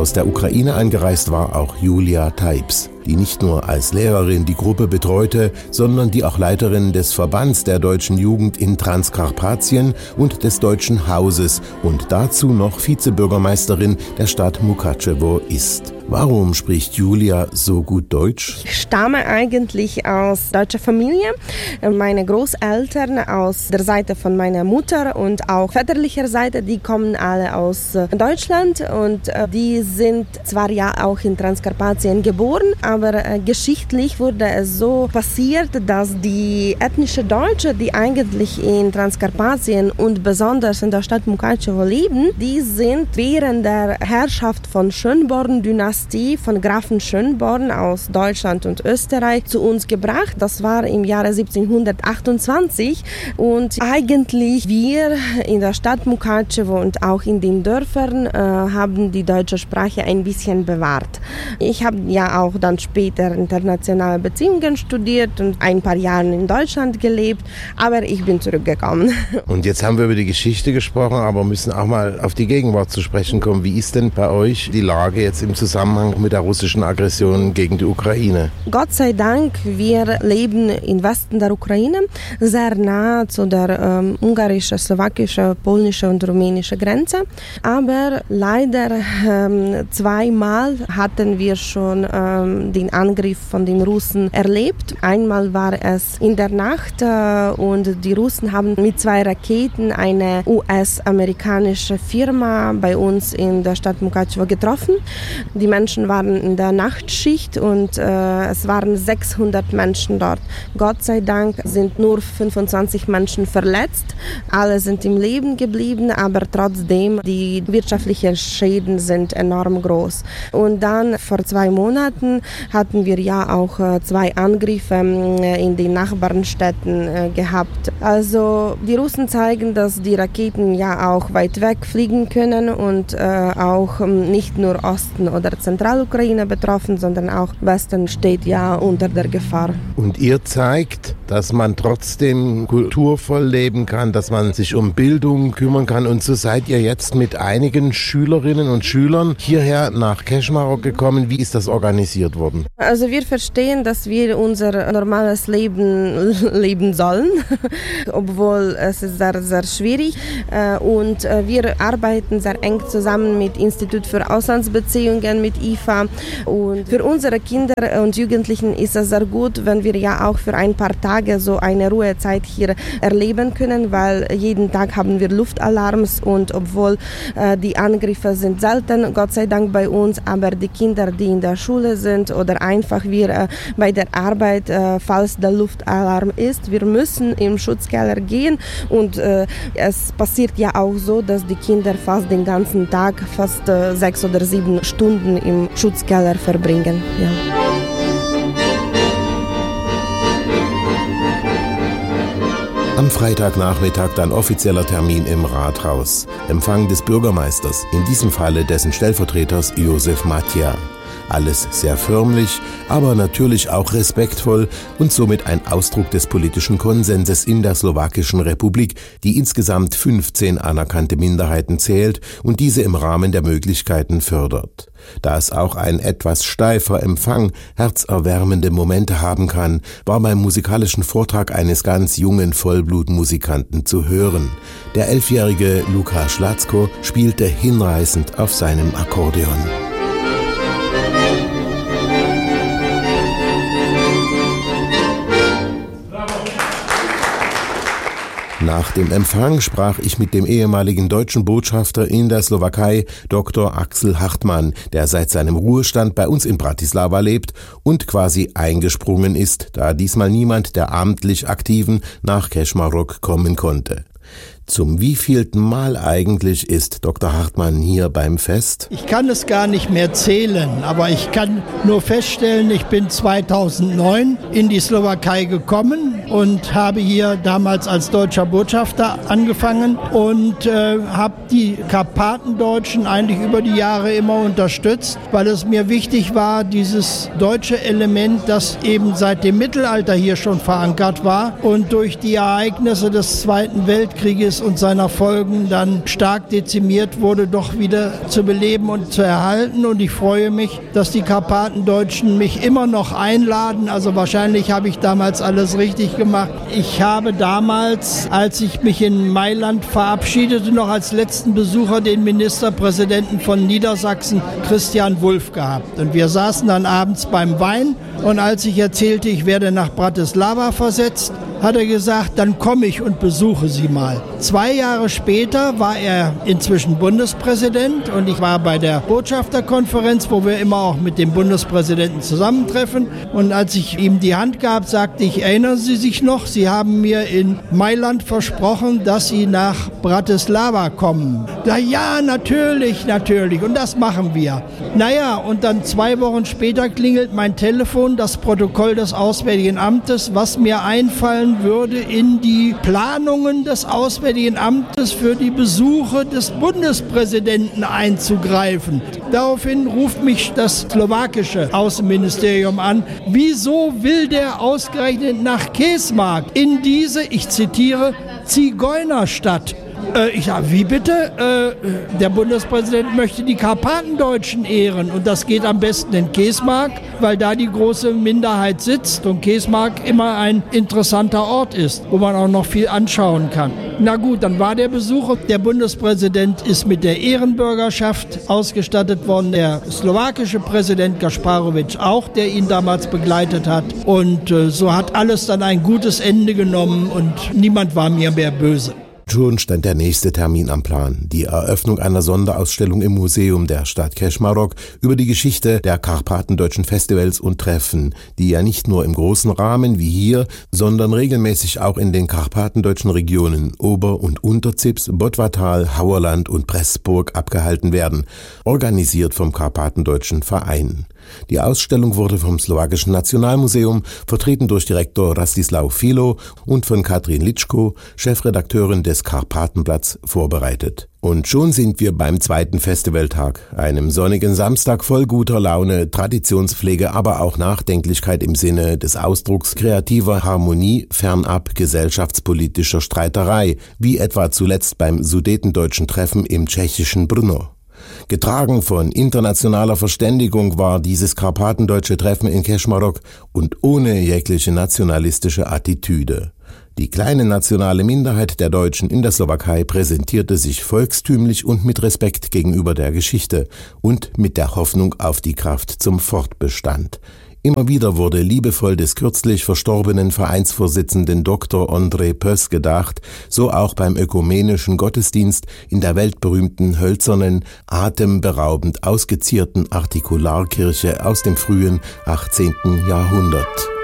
Aus der Ukraine angereist war auch Julia Teips, die nicht nur als Lehrerin die Gruppe betreute, sondern die auch Leiterin des Verbands der deutschen Jugend in Transkarpatien und des Deutschen Hauses und dazu noch Vizebürgermeisterin der Stadt Mukatschewo ist. Warum spricht Julia so gut Deutsch? Ich stamme eigentlich aus deutscher Familie. Meine Großeltern aus der Seite von meiner Mutter und auch väterlicher Seite, die kommen alle aus Deutschland und die sind zwar ja auch in Transkarpatien geboren, aber geschichtlich wurde es so passiert, dass die ethnische Deutsche, die eigentlich in Transkarpatien und besonders in der Stadt Mukatschewo leben, die sind während der Herrschaft von Schönborn-Dynastie von Grafen Schönborn aus Deutschland und Österreich zu uns gebracht. Das war im Jahre 1728 und eigentlich wir in der Stadt Mukatschewo und auch in den Dörfern haben die deutsche Sprache ein bisschen bewahrt. Ich habe ja auch dann später internationale Beziehungen studiert und ein paar Jahre in Deutschland gelebt, aber ich bin zurückgekommen. Und jetzt haben wir über die Geschichte gesprochen, aber müssen auch mal auf die Gegenwart zu sprechen kommen. Wie ist denn bei euch die Lage jetzt im Zusammenhang mit der russischen Aggression gegen die Ukraine? Gott sei Dank, wir leben im Westen der Ukraine, sehr nah zu der ungarischen, slowakischen, polnischen und rumänischen Grenze. Aber leider zweimal hatten wir schon den Angriff von den Russen erlebt. Einmal war es in der Nacht und die Russen haben mit 2 Raketen eine US-amerikanische Firma bei uns in der Stadt Mukatschewo getroffen. Die Menschen waren in der Nachtschicht und es waren 600 Menschen dort. Gott sei Dank sind nur 25 Menschen verletzt. Alle sind im Leben geblieben, aber trotzdem die wirtschaftlichen Schäden sind enorm groß. Und dann vor 2 Monaten hatten wir ja auch 2 Angriffe in den Nachbarstädten gehabt. Also die Russen zeigen, dass die Raketen ja auch weit weg fliegen können und auch nicht nur Osten oder Zentralukraine betroffen, sondern auch Westen steht ja unter der Gefahr. Und ihr zeigt, dass man trotzdem kulturvoll leben kann, dass man sich um Bildung kümmern kann. Und so seid ihr jetzt mit einigen Schülerinnen und Schülern hierher nach Keschmarok gekommen. Wie ist das organisiert worden? Also wir verstehen, dass wir unser normales Leben leben sollen, obwohl es ist sehr, sehr schwierig. Und wir arbeiten sehr eng zusammen mit Institut für Auslandsbeziehungen, mit IFA. Und für unsere Kinder und Jugendlichen ist es sehr gut, wenn wir ja auch für ein paar Tage so eine Ruhezeit hier erleben können, weil jeden Tag haben wir Luftalarms und obwohl die Angriffe sind selten, Gott sei Dank bei uns, aber die Kinder, die in der Schule sind oder einfach wir bei der Arbeit, falls der Luftalarm ist, wir müssen im Schutzkeller gehen und es passiert ja auch so, dass die Kinder fast den ganzen Tag, fast 6 oder 7 Stunden im Schutzkeller verbringen. Ja. Am Freitagnachmittag dann offizieller Termin im Rathaus. Empfang des Bürgermeisters, in diesem Falle dessen Stellvertreters Josef Matja. Alles sehr förmlich, aber natürlich auch respektvoll und somit ein Ausdruck des politischen Konsenses in der Slowakischen Republik, die insgesamt 15 anerkannte Minderheiten zählt und diese im Rahmen der Möglichkeiten fördert. Da es auch ein etwas steifer Empfang herzerwärmende Momente haben kann, war beim musikalischen Vortrag eines ganz jungen Vollblutmusikanten zu hören. Der 11-jährige Luka Schlatzko spielte hinreißend auf seinem Akkordeon. Nach dem Empfang sprach ich mit dem ehemaligen deutschen Botschafter in der Slowakei, Dr. Axel Hartmann, der seit seinem Ruhestand bei uns in Bratislava lebt und quasi eingesprungen ist, da diesmal niemand der amtlich Aktiven nach Keschmarok kommen konnte. Zum wievielten Mal eigentlich ist Dr. Hartmann hier beim Fest? Ich kann es gar nicht mehr zählen, aber ich kann nur feststellen, ich bin 2009 in die Slowakei gekommen und habe hier damals als deutscher Botschafter angefangen und habe die Karpatendeutschen eigentlich über die Jahre immer unterstützt, weil es mir wichtig war, dieses deutsche Element, das eben seit dem Mittelalter hier schon verankert war und durch die Ereignisse des Zweiten Weltkrieges Krieges und seiner Folgen dann stark dezimiert wurde, doch wieder zu beleben und zu erhalten. Und ich freue mich, dass die Karpatendeutschen mich immer noch einladen. Also wahrscheinlich habe ich damals alles richtig gemacht. Ich habe damals, als ich mich in Mailand verabschiedete, noch als letzten Besucher den Ministerpräsidenten von Niedersachsen, Christian Wulff, gehabt. Und wir saßen dann abends beim Wein und als ich erzählte, ich werde nach Bratislava versetzt, hat er gesagt, dann komme ich und besuche Sie mal. 2 Jahre später war er inzwischen Bundespräsident und ich war bei der Botschafterkonferenz, wo wir immer auch mit dem Bundespräsidenten zusammentreffen. Und als ich ihm die Hand gab, sagte ich, erinnern Sie sich noch, Sie haben mir in Mailand versprochen, dass Sie nach Bratislava kommen. Ja, natürlich. Und das machen wir. Naja, und dann 2 Wochen später klingelt mein Telefon, das Protokoll des Auswärtigen Amtes, was mir einfallen würde, in die Planungen des Auswärtigen Amtes für die Besuche des Bundespräsidenten einzugreifen. Daraufhin ruft mich das slowakische Außenministerium an. Wieso will der ausgerechnet nach Kežmark in diese, ich zitiere, Zigeunerstadt? Ich sage, wie bitte? Der Bundespräsident möchte die Karpatendeutschen ehren und das geht am besten in Kežmark, weil da die große Minderheit sitzt und Kežmark immer ein interessanter Ort ist, wo man auch noch viel anschauen kann. Na gut, dann war der Besuch. Der Bundespräsident ist mit der Ehrenbürgerschaft ausgestattet worden, der slowakische Präsident Gasparovic auch, der ihn damals begleitet hat. Und so hat alles dann ein gutes Ende genommen und niemand war mir mehr böse. Schon stand der nächste Termin am Plan, die Eröffnung einer Sonderausstellung im Museum der Stadt Kežmarok über die Geschichte der karpatendeutschen Festivals und Treffen, die ja nicht nur im großen Rahmen wie hier, sondern regelmäßig auch in den karpatendeutschen Regionen Ober- und Unterzips, Bottwartal, Hauerland und Pressburg abgehalten werden, organisiert vom Karpatendeutschen Verein. Die Ausstellung wurde vom Slowakischen Nationalmuseum, vertreten durch Direktor Rastislav Filo und von Katrin Litschko, Chefredakteurin des Karpatenblatts, vorbereitet. Und schon sind wir beim 2. Festivaltag, einem sonnigen Samstag voll guter Laune, Traditionspflege, aber auch Nachdenklichkeit im Sinne des Ausdrucks kreativer Harmonie fernab gesellschaftspolitischer Streiterei, wie etwa zuletzt beim Sudetendeutschen Treffen im tschechischen Brno. Getragen von internationaler Verständigung war dieses karpatendeutsche Treffen in Kežmarok und ohne jegliche nationalistische Attitüde. Die kleine nationale Minderheit der Deutschen in der Slowakei präsentierte sich volkstümlich und mit Respekt gegenüber der Geschichte und mit der Hoffnung auf die Kraft zum Fortbestand. Immer wieder wurde liebevoll des kürzlich verstorbenen Vereinsvorsitzenden Dr. Ondrej Pöss gedacht, so auch beim ökumenischen Gottesdienst in der weltberühmten hölzernen, atemberaubend ausgezierten Artikularkirche aus dem frühen 18. Jahrhundert.